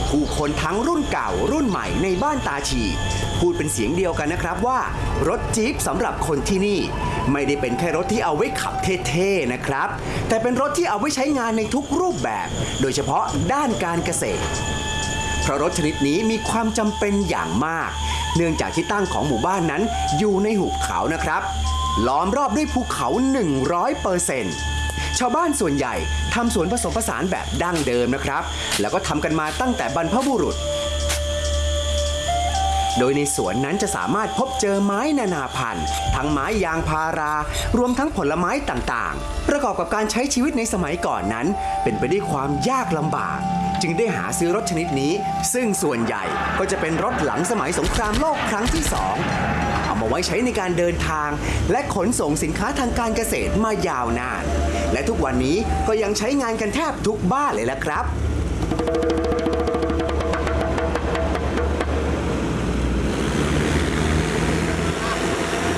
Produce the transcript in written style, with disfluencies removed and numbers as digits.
ผู้คนทั้งรุ่นเก่ารุ่นใหม่ในบ้านตาชีพูดเป็นเสียงเดียวกันนะครับว่ารถจี๊ปสำหรับคนที่นี่ไม่ได้เป็นแค่รถที่เอาไว้ขับเท่ๆนะครับแต่เป็นรถที่เอาไว้ใช้งานในทุกรูปแบบโดยเฉพาะด้านการเกษตรเพราะรถชนิดนี้มีความจำเป็นอย่างมากเนื่องจากที่ตั้งของหมู่บ้านนั้นอยู่ในหุบเขานะครับล้อมรอบด้วยภูเขา 100%ชาวบ้านส่วนใหญ่ทำสวนผสมผสานแบบดั้งเดิมนะครับแล้วก็ทำกันมาตั้งแต่บรรพบุรุษโดยในสวนนั้นจะสามารถพบเจอไม้นานาพันธุ์ทั้งไม้ยางพารารวมทั้งผลไม้ต่างๆประกอบกับการใช้ชีวิตในสมัยก่อนนั้นเป็นไปด้วยความยากลำบากจึงได้หาซื้อรถชนิดนี้ซึ่งส่วนใหญ่ก็จะเป็นรถหลังสมัยสงครามโลกครั้งที่2เอามาไว้ใช้ในการเดินทางและขนส่งสินค้าทางการเกษตรมายาวนานและทุกวันนี้ก็ยังใช้งานกันแทบทุกบ้านเลยละครับ